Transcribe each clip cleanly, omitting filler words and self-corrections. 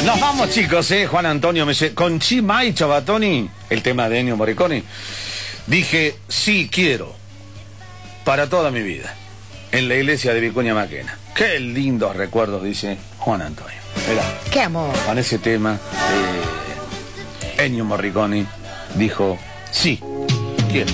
Nos vamos, chicos, Juan Antonio con Chi Mai Chabatoni, el tema de Ennio Morricone. Dije, sí, quiero, para toda mi vida, en la iglesia de Vicuña Maquena. Qué lindos recuerdos, dice Juan Antonio. Mirá, qué amor. Con ese tema, Ennio Morricone dijo, sí, quiero.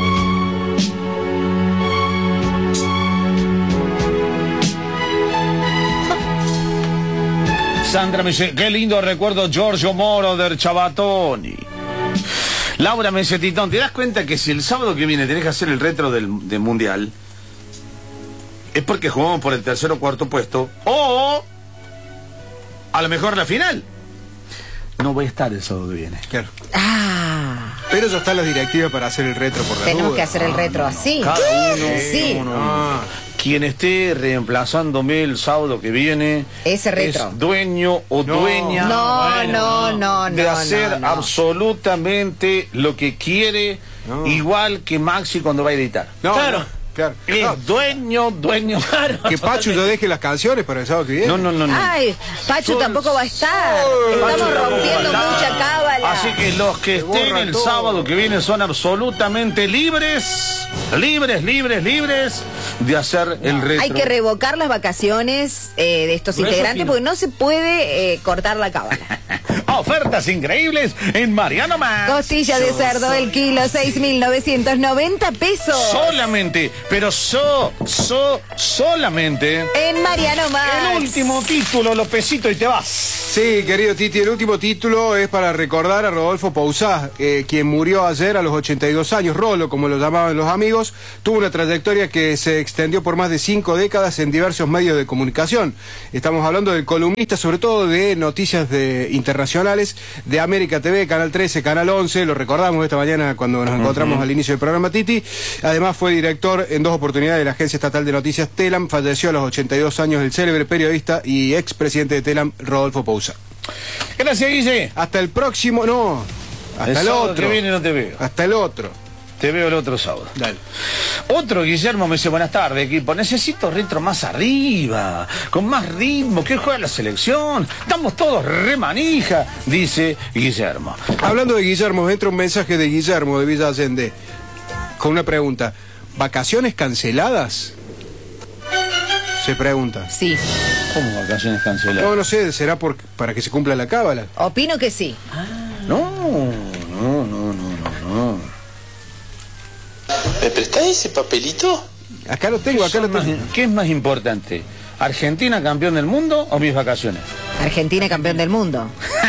Sandra me dice, qué lindo recuerdo Giorgio Moroder Chabatoni. Laura me dice, Titón, ¿te das cuenta que si el sábado que viene tenés que hacer el retro del Mundial, es porque jugamos por el tercer o cuarto puesto, o a lo mejor la final? No voy a estar el sábado que viene. Claro. Pero ya están las directivas para hacer el retro por la Tenemos duda. que hacer el retro así. Cada uno. Sí. Quien esté reemplazándome el sábado que viene ese retro es dueño o dueña de hacer absolutamente lo que quiere, igual que Maxi cuando va a editar. Claro. Es dueño. Claro. Que Pachu no deje las canciones para el sábado que viene. No. Ay, Pachu tampoco va a estar. Estamos rompiendo mucha cábala. Así que los que estén el sábado que viene son absolutamente libres de hacer el retro. Hay que revocar las vacaciones de estos integrantes porque no se puede cortar la cábala. Ofertas increíbles en Mariano Más. Costilla de cerdo, el kilo, 6.990 pesos. Solamente, pero solamente. En Mariano Más. El último título, Lopecito, y te vas. Sí, querido Titi, el último título es para recordar a Rodolfo Pousá, quien murió ayer a los 82 años. Rolo, como lo llamaban los amigos, tuvo una trayectoria que se extendió por más de 5 décadas en diversos medios de comunicación. Estamos hablando del columnista, sobre todo de noticias internacionales, de América TV, Canal 13, Canal 11, lo recordamos esta mañana cuando nos encontramos al inicio del programa, Titi. Además fue director en 2 oportunidades de la Agencia Estatal de Noticias TELAM. Falleció a los 82 años el célebre periodista y expresidente de TELAM, Rodolfo Pousá. Gracias, Guille. Hasta el próximo, hasta el otro. Que viene no te veo. Hasta el otro. Te veo el otro sábado. Dale. Otro Guillermo me dice, buenas tardes, equipo. Necesito retro más arriba, con más ritmo, que juega la selección. Estamos todos re manija, dice Guillermo. Hablando de Guillermo, entra un mensaje de Guillermo de Villa Allende con una pregunta. ¿Vacaciones canceladas? Se pregunta. Sí. ¿Cómo vacaciones canceladas? No sé, será para que se cumpla la cábala. Opino que sí. No. ¿Me prestás ese papelito? Acá lo tengo, ¿Qué es más importante? ¿Argentina campeón del mundo o mis vacaciones? Argentina campeón del mundo.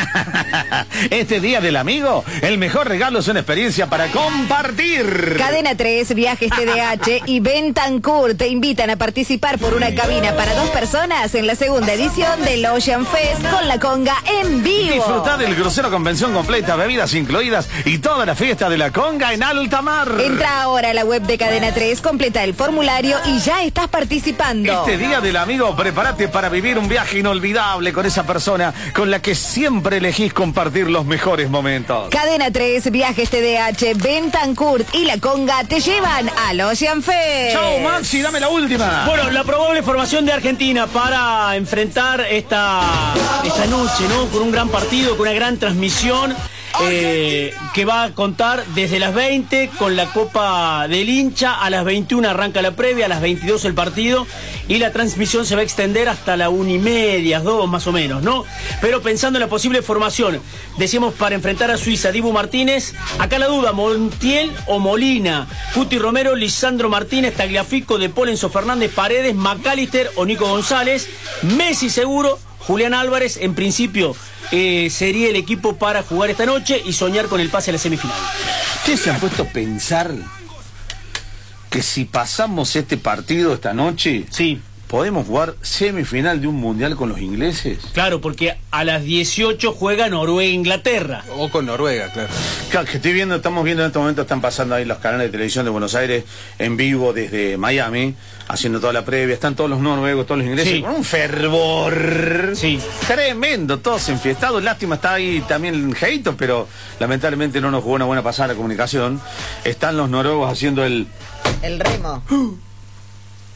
Este día del amigo, el mejor regalo es una experiencia para compartir. Cadena 3, Viajes TDH y Bentancur te invitan a participar por una cabina para 2 personas en la segunda edición del Ocean Fest con la conga en vivo. Disfrutad del crucero convención completa, bebidas incluidas y toda la fiesta de la conga en alta mar. Entra ahora a la web de Cadena 3, completa el formulario y ya estás participando. Este día del amigo, prepárate para vivir un viaje inolvidable con esa persona con la que siempre elegís compartir los mejores momentos. Cadena 3, Viajes TDH, Bentancur y la conga te llevan al Ocean Fest. Chau, Maxi, dame la última. Bueno, la probable formación de Argentina para enfrentar esta noche, ¿no? Con un gran partido, con una gran transmisión. Que va a contar desde las 20 con la Copa del Hincha, a las 21 arranca la previa, a las 22 el partido y la transmisión se va a extender hasta la 1:30, 2 más o menos, ¿no? Pero pensando en la posible formación, decíamos para enfrentar a Suiza, Dibu Martínez, acá la duda, Montiel o Molina, Cuti Romero, Lisandro Martínez, Tagliafico, De Paul, Enzo Fernández, Paredes, McAllister o Nico González, Messi seguro, Julián Álvarez, en principio sería el equipo para jugar esta noche y soñar con el pase a la semifinal. ¿Ustedes se han puesto a pensar que si pasamos este partido esta noche, sí, podemos jugar semifinal de un mundial con los ingleses? Claro, porque a las 18 juega Noruega-Inglaterra. O con Noruega, claro. Claro, que estamos viendo en este momento, están pasando ahí los canales de televisión de Buenos Aires en vivo desde Miami, haciendo toda la previa, están todos los noruegos, todos los ingleses, sí, con un fervor tremendo, todos enfiestados. Lástima, está ahí también Heito, pero lamentablemente no nos jugó una buena pasada la comunicación. Están los noruegos haciendo el remo.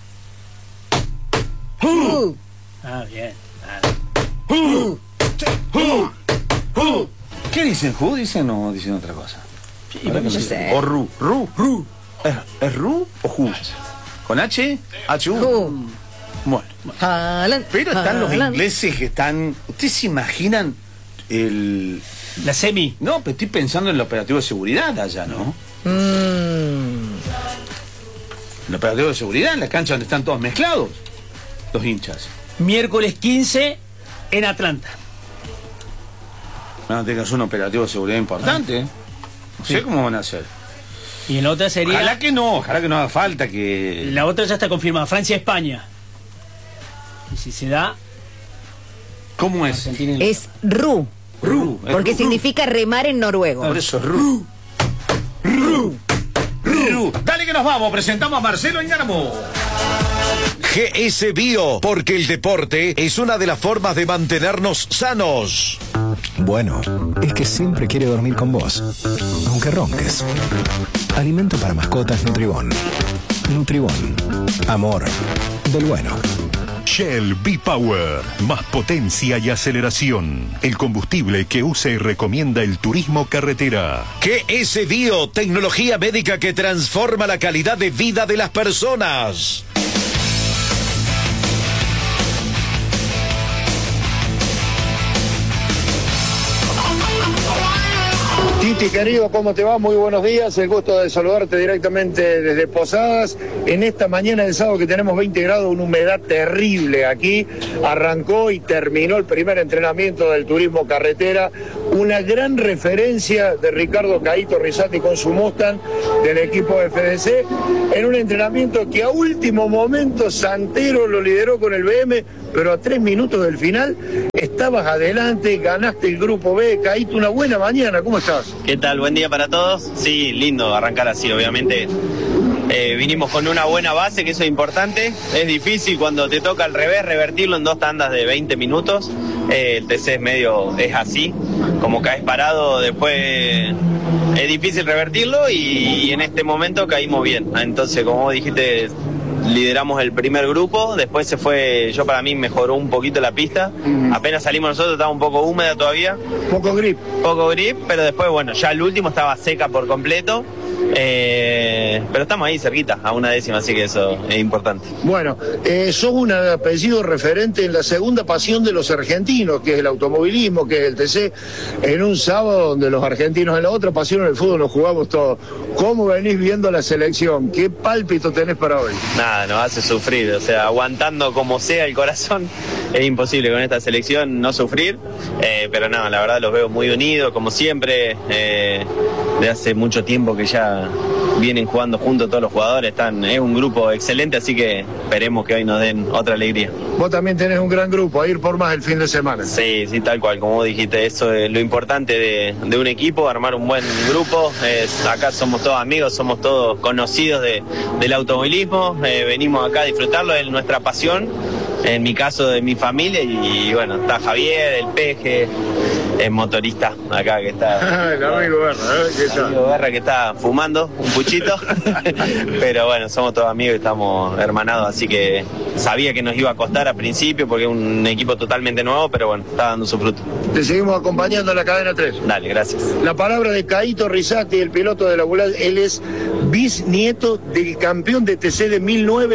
Ah, bien. ¿Qué dicen? ¿Who? ¿Dicen o dicen otra cosa? No sé. O ru. ¿Es ru o who? ¿Con H? H-U. Bueno. Pero están los ingleses que están... ¿Ustedes se imaginan la semi? No, pero estoy pensando en el operativo de seguridad allá, ¿no? El operativo de seguridad en la cancha donde están todos mezclados, los hinchas. Miércoles 15 en Atlanta. Van a tener que hacer un operativo de seguridad importante. No sé cómo van a hacer. Y en la otra sería... Ojalá que no haga falta que... La otra ya está confirmada, Francia-España. Y si se da... ¿Cómo es? Es RU. Porque significa remar en noruego. Por eso es RU. Dale que nos vamos, presentamos a Marcelo Ñáramo. GS Bio, porque el deporte es una de las formas de mantenernos sanos. Bueno, es que siempre quiere dormir con vos, aunque ronques. Alimento para mascotas Nutribón. Nutribón. Amor del bueno. Shell B-Power, más potencia y aceleración. El combustible que usa y recomienda el turismo carretera. GS Bio, tecnología médica que transforma la calidad de vida de las personas. Titi, querido, ¿cómo te va? Muy buenos días, el gusto de saludarte directamente desde Posadas. En esta mañana de sábado que tenemos 20 grados, una humedad terrible aquí. Arrancó y terminó el primer entrenamiento del turismo carretera. Una gran referencia de Ricardo Caíto Rizzati con su Mustang del equipo FDC. En un entrenamiento que a último momento Santero lo lideró con el BM, pero a 3 minutos del final estabas adelante, ganaste el grupo B. Caíto, una buena mañana, ¿cómo estás? ¿Qué tal? Buen día para todos. Sí, lindo arrancar así, obviamente. Vinimos con una buena base, que eso es importante. Es difícil cuando te toca al revés revertirlo en 2 tandas de 20 minutos. El TC es así, como caes parado, después es difícil revertirlo y en este momento caímos bien. Entonces, como vos dijiste, lideramos el primer grupo, después para mí mejoró un poquito la pista. Apenas salimos nosotros, estaba un poco húmeda todavía. Poco grip, pero después, bueno, ya el último estaba seca por completo. Pero estamos ahí cerquita, a 1 décima, así que eso es importante. Bueno, sos un apellido referente en la segunda pasión de los argentinos, que es el automovilismo, que es el TC, en un sábado donde los argentinos en la otra pasión, en el fútbol, nos jugamos todos. ¿Cómo venís viendo la selección? ¿Qué pálpito tenés para hoy? Nada, nos hace sufrir, o sea, aguantando como sea el corazón, es imposible con esta selección no sufrir, pero no, la verdad los veo muy unidos, como siempre, de hace mucho tiempo que ya vienen jugando juntos todos los jugadores, es un grupo excelente, así que esperemos que hoy nos den otra alegría. Vos también tenés un gran grupo, a ir por más el fin de semana. Sí, tal cual, como vos dijiste, eso es lo importante de un equipo, armar un buen grupo. Acá somos todos amigos, somos todos conocidos del automovilismo, venimos acá a disfrutarlo, es nuestra pasión, en mi caso de mi familia, y bueno, está Javier, el Peje, el motorista acá que está. El amigo Berra, que está fumando un puchito. Pero bueno, somos todos amigos y estamos hermanados, así que sabía que nos iba a costar al principio porque es un equipo totalmente nuevo, pero bueno, está dando su fruto. Te seguimos acompañando en la cadena 3. Dale, gracias. La palabra de Caíto Rizzati, el piloto de la ambulancia. Él es bisnieto del campeón de TC de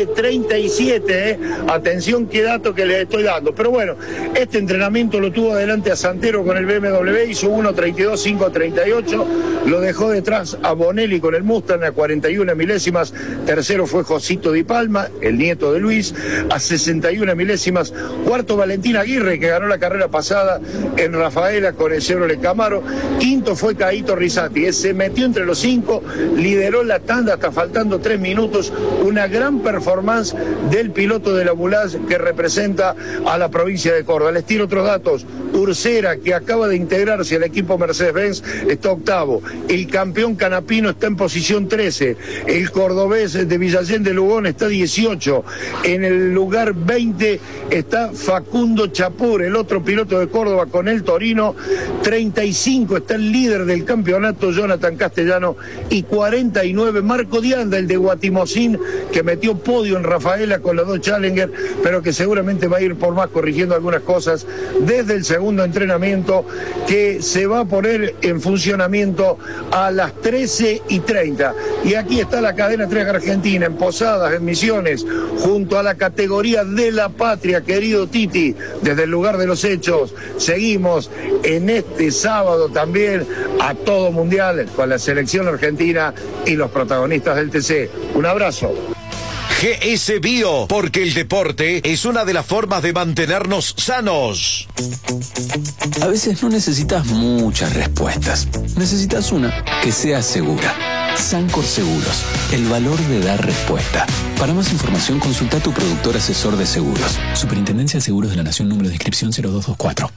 1937. Atención, qué dato que les estoy dando. Pero bueno, este entrenamiento lo tuvo adelante a Santero con el BMW, hizo 1.32.538, lo dejó detrás a Bonelli con el Mustang a 41 milésimas, tercero fue Josito Di Palma, el nieto de Luis, a 61 milésimas, cuarto Valentín Aguirre, que ganó la carrera pasada en Rafaela con el Chevrolet Camaro, quinto fue Caíto Rizzati, se metió entre los 5, lideró la tanda hasta faltando 3 minutos, una gran performance del piloto de la ambulancia que representa a la provincia de Córdoba. Les tiro otros datos. Ursera, que acaba de integrarse al equipo Mercedes-Benz, está octavo. El campeón canapino está en posición 13. El cordobés de Villallén de Lugón está 18. En el lugar 20 está Facundo Chapur, el otro piloto de Córdoba con el Torino. 35 está el líder del campeonato, Jonathan Castellano. Y 49 2009, Marco Dianda, el de Guatimocín, que metió podio en Rafaela con los 2 Challenger, pero que seguramente va a ir por más corrigiendo algunas cosas desde el segundo entrenamiento, que se va a poner en funcionamiento a las 13:30. Y aquí está la cadena 3 Argentina, en Posadas, en Misiones, junto a la categoría de la patria, querido Titi, desde el lugar de los hechos. Seguimos en este sábado también a todo mundial con la selección argentina y los protagonistas del TC. Un abrazo. GS Bio, porque el deporte es una de las formas de mantenernos sanos. A veces no necesitas muchas respuestas. Necesitas una que sea segura. Sancor Seguros, el valor de dar respuesta. Para más información, consulta a tu productor asesor de seguros. Superintendencia de Seguros de la Nación, número de inscripción 0224.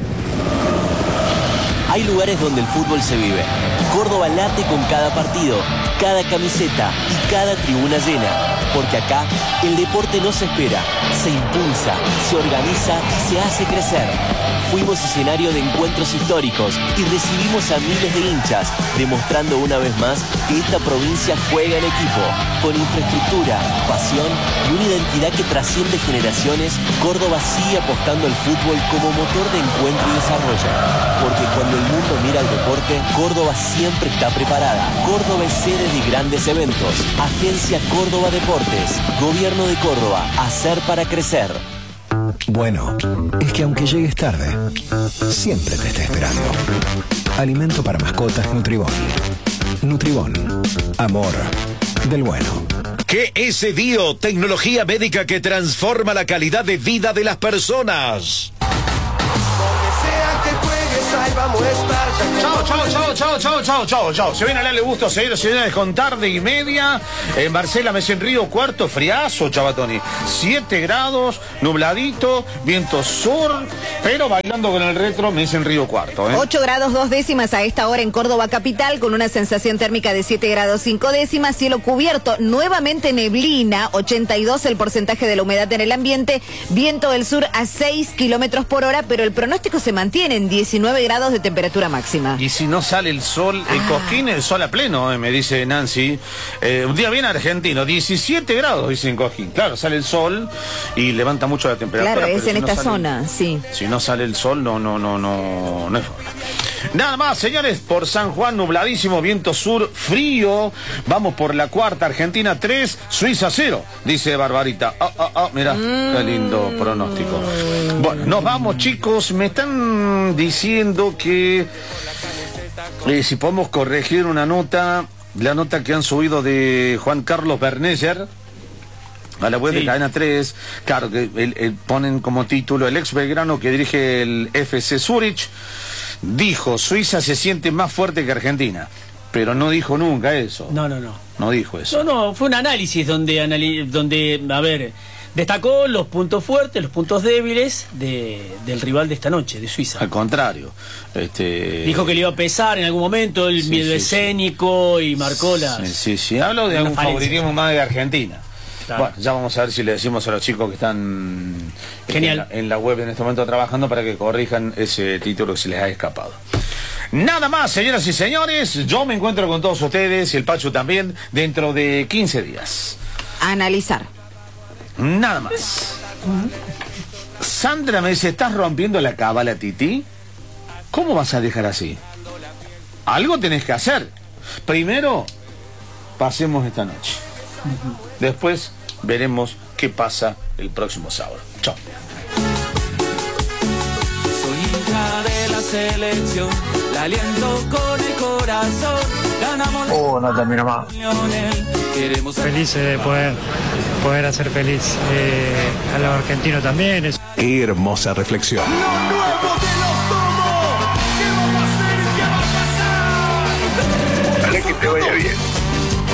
Hay lugares donde el fútbol se vive. Córdoba late con cada partido, cada camiseta y cada tribuna llena. Porque acá el deporte no se espera, se impulsa, se organiza y se hace crecer. Fuimos escenario de encuentros históricos y recibimos a miles de hinchas, demostrando una vez más que esta provincia juega en equipo. Con infraestructura, pasión y una identidad que trasciende generaciones, Córdoba sigue apostando al fútbol como motor de encuentro y desarrollo. Porque cuando el mundo mira al deporte, Córdoba siempre está preparada. Córdoba es sede de grandes eventos. Agencia Córdoba Deportes. Gobierno de Córdoba. Hacer para crecer. Bueno, es que aunque llegues tarde, siempre te está esperando. Alimento para mascotas Nutribón. Nutribón. Amor del bueno. GS Bio, tecnología médica que transforma la calidad de vida de las personas. Chao. Se viene a darle gusto, señores y señores, con tarde y media. En Marcela, Mesen Río Cuarto, friazo, Chavatoni. 7 grados, nubladito, viento sur, pero bailando con el retro, Mesen Río Cuarto. 8 grados 2 décimas a esta hora en Córdoba capital, con una sensación térmica de 7 grados 5 décimas, cielo cubierto, nuevamente neblina, 82 el porcentaje de la humedad en el ambiente, viento del sur a 6 kilómetros por hora, pero el pronóstico se mantiene en 19 grados de temperatura máxima. Y si no sale el sol, en Cosquín el sol a pleno, me dice Nancy. Un día bien argentino, 17 grados, dice en Cosquín. Claro, sale el sol y levanta mucho la temperatura. Claro, es si en no esta sale, zona, sí. Si no sale el sol, no es forma. Nada más, señores, por San Juan, nubladísimo, viento sur, frío. Vamos por la cuarta, Argentina 3, Suiza 0, dice Barbarita. Mirá, qué lindo pronóstico. Bueno, nos vamos, chicos. Me están diciendo que si podemos corregir una nota, la nota que han subido de Juan Carlos Berneyer a la web de Cadena 3, claro, que ponen como título: el ex Belgrano que dirige el FC Zurich dijo, Suiza se siente más fuerte que Argentina, pero no dijo nunca eso. No dijo eso. No, fue un análisis donde a ver, destacó los puntos fuertes, los puntos débiles del rival de esta noche, de Suiza. Al contrario. Dijo que le iba a pesar en algún momento el miedo escénico y marcó las... Sí, hablo de un favoritismo más de Argentina. Claro. Bueno, ya vamos a ver si le decimos a los chicos que están en la web en este momento trabajando para que corrijan ese título que se les ha escapado. Nada más, señoras y señores, yo me encuentro con todos ustedes y el Pachu también dentro de 15 días. A analizar. Nada más. Sandra me dice, ¿estás rompiendo la cábala, Titi? ¿Cómo vas a dejar así? Algo tenés que hacer. Primero, pasemos esta noche. Después veremos qué pasa el próximo sábado. Chao. Soy hija de la selección, la aliento con el corazón. Ganamos. No termino más. Feliz de poder hacer feliz a los argentinos también. Qué hermosa reflexión. Lo nuevo de